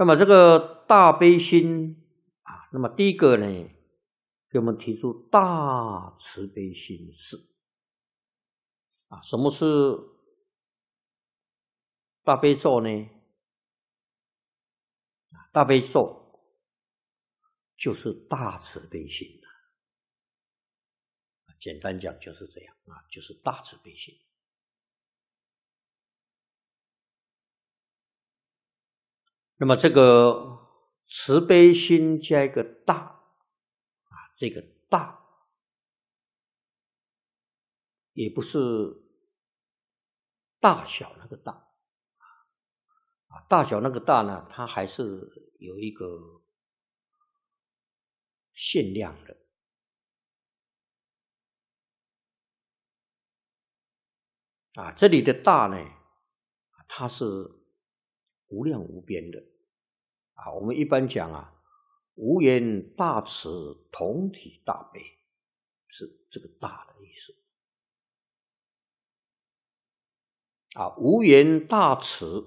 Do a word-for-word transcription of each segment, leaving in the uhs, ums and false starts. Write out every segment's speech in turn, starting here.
那么这个大悲心啊，那么第一个呢，给我们提出大慈悲心是啊，什么是大悲咒呢？大悲咒就是大慈悲心啊，简单讲就是这样啊，就是大慈悲心。那么这个慈悲心加一个大啊，这个大也不是大小那个大啊，大小那个大呢，它还是有一个限量的啊。这里的大呢，它是无量无边的啊。我们一般讲啊，无缘大慈，同体大悲，是这个大的意思啊。无缘大慈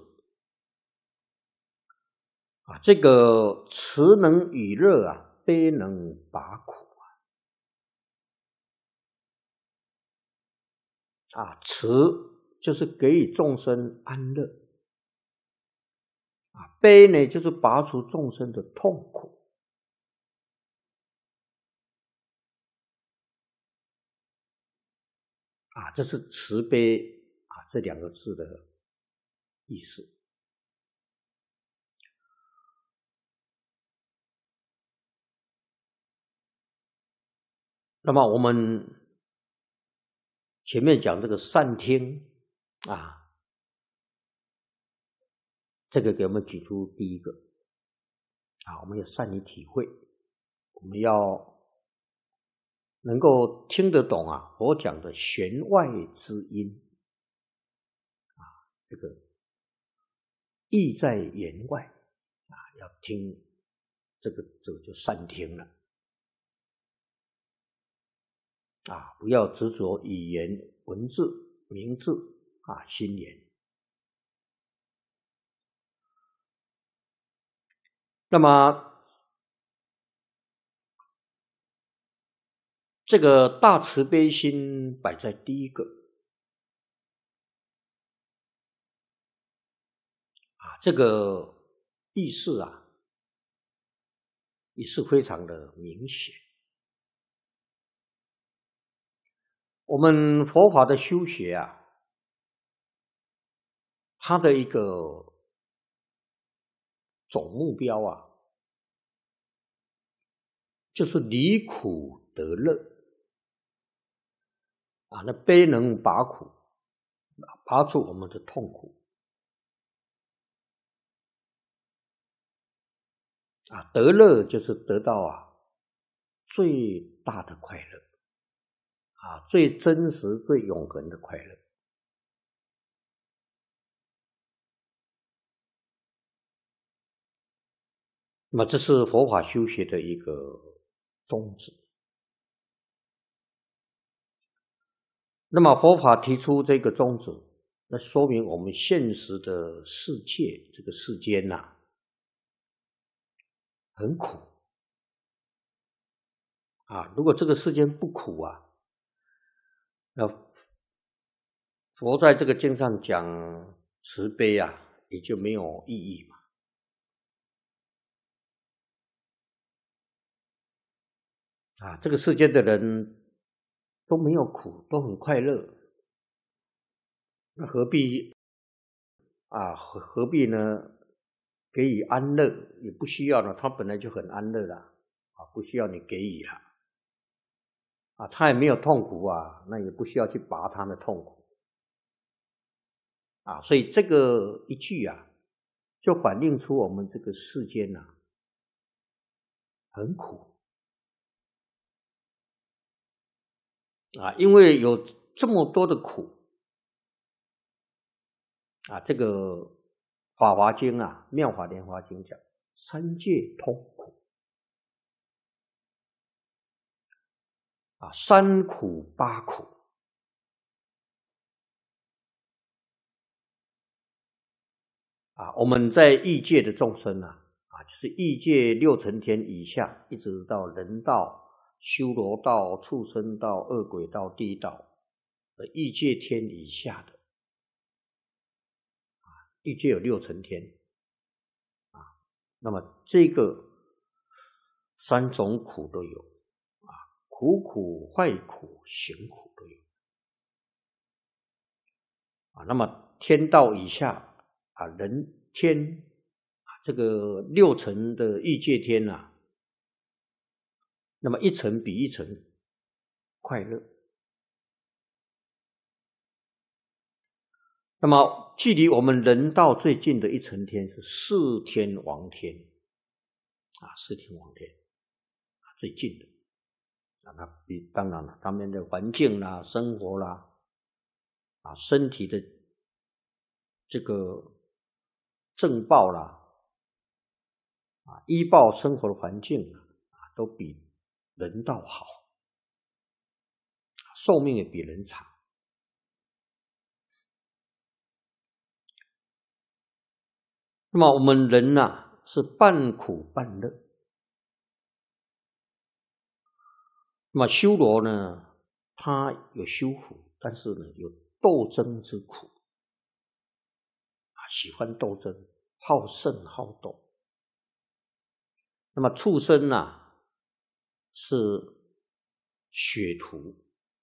啊，这个慈能与乐啊，悲能拔苦啊。啊，慈就是给予众生安乐啊，悲呢就是拔除众生的痛苦啊，这是慈悲啊这两个字的意思。那么我们前面讲这个善听啊，这个给我们举出第一个啊，我们要善于体会，我们要能够听得懂啊佛讲的弦外之音啊，这个意在言外啊，要听这个这个就善听了啊，不要执着语言文字名字啊心言。那么这个大慈悲心摆在第一个啊，这个意思啊也是非常的明显。我们佛法的修学啊，它的一个总目标啊，就是离苦得乐啊，那悲能拔苦，拔除我们的痛苦啊，得乐就是得到啊最大的快乐啊，最真实、最永恒的快乐。那么这是佛法修学的一个宗旨。那么佛法提出这个宗旨，那说明我们现实的世界，这个世间呐、啊，很苦啊。如果这个世间不苦啊，那佛在这个经上讲慈悲啊，也就没有意义嘛。啊，这个世间的人都没有苦，都很快乐，那何必啊？何何必呢？给予安乐也不需要呢，他本来就很安乐了啊，不需要你给予了啊，他也没有痛苦啊，那也不需要去拔他的痛苦啊，所以这个一句啊，就反映出我们这个世间啊很苦啊，因为有这么多的苦啊，这个《法华经》啊，《妙法莲华经》讲三界通苦啊，三苦八苦啊，我们在欲界的众生啊， 就是欲界六层天以下，一直到人道、修罗道、畜生道、恶鬼道、地狱道的欲界天以下的，欲界有六层天啊，那么这个三种苦都有啊，苦苦、坏苦、行苦都有啊。那么天道以下啊，人天啊，这个六层的欲界天啊，那么一层比一层快乐。那么距离我们人道最近的一层天是四天王天啊，四天王天啊，最近的啊，那比当然了，他们的环境啦、生活啦啊，身体的这个正报啦啊，医报生活的环境啊，都比人道好，寿命也比人长。那么我们人呢、啊，是半苦半乐。那么修罗呢，他有修苦，但是呢有斗争之苦啊，喜欢斗争，好胜好斗。那么畜生呢、啊，是血屠，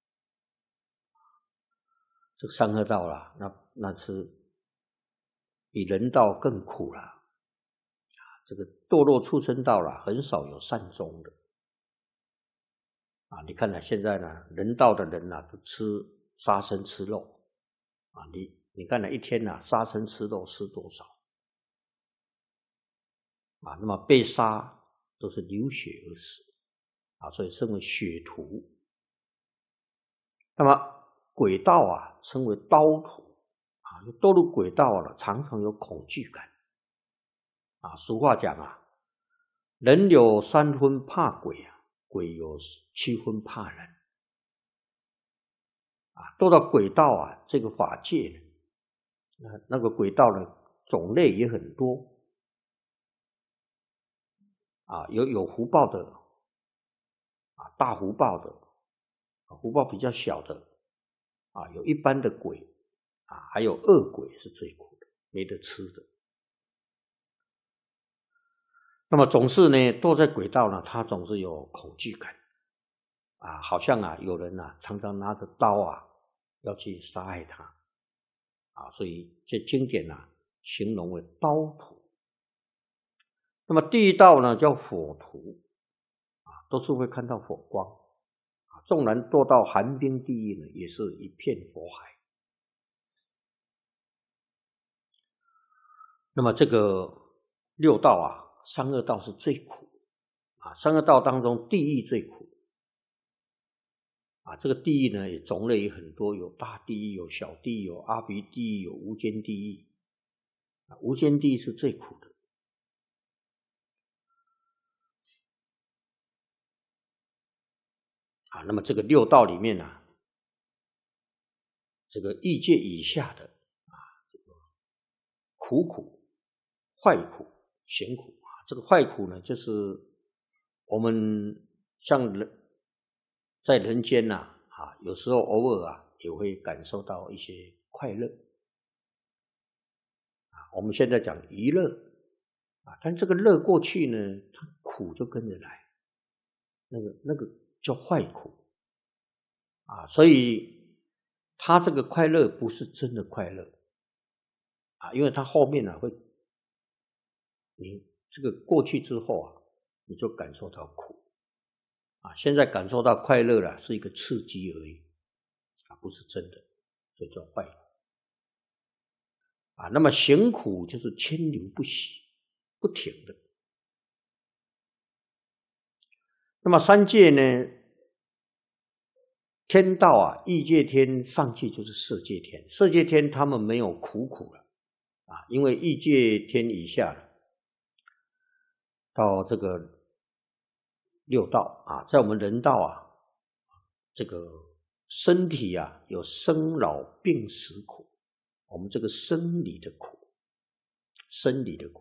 这个三恶道啦，那那是比人道更苦了。这个堕落畜生道啦，很少有善终的。啊，你看呢，现在呢，人道的人呢、啊，都吃杀生吃肉啊，你你看呢，一天呢、啊，杀生吃肉吃多少啊？那么被杀都是流血而死啊，所以称为血屠。那么鬼道啊，称为刀屠啊，堕入鬼道了，常常有恐惧感啊。俗话讲啊，人有三分怕鬼啊，鬼有七分怕人啊。堕到鬼道啊，这个法界呢，那那个鬼道的种类也很多啊，有有福报的啊，大福报的，福报比较小的啊，有一般的鬼啊，还有恶鬼是最苦的，没得吃的。那么总是呢，堕在鬼道呢，他总是有恐惧感啊，好像啊有人啊常常拿着刀啊要去杀害他啊，所以这经典啊形容为刀屠。那么地狱道呢叫火屠啊，都是会看到火光啊，纵然堕到寒冰地狱呢，也是一片火海。那么这个六道啊，三恶道是最苦啊，三恶道当中地狱最苦啊。这个地狱呢也种类也很多，有大地狱，有小地狱，有阿鼻地狱，有无间地狱啊。无间地狱是最苦的啊。那么这个六道里面啊，这个欲界以下的啊，这个苦苦、坏苦、行苦啊。这个坏苦呢，就是我们像人在人间呐 啊, 啊，有时候偶尔啊也会感受到一些快乐啊。我们现在讲娱乐啊，但这个乐过去呢，它苦就跟着来，那个那个叫坏苦啊。所以他这个快乐不是真的快乐啊，因为他后面呢、啊、会，你这个过去之后啊，你就感受到苦啊。现在感受到快乐了，是一个刺激而已啊，不是真的，所以叫坏啊。那么行苦就是牵流不息，不停的。那么三界呢，天道啊，欲界天上去就是色界天，色界天他们没有苦苦了啊，因为欲界天以下到这个六道啊，在我们人道啊，这个身体啊有生老病死苦，我们这个生理的苦，生理的苦。